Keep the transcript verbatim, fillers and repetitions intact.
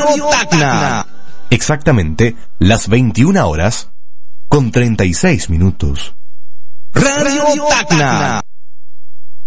Tacna. Exactamente las veintiuna horas con treinta y seis minutos. Radio Tacna.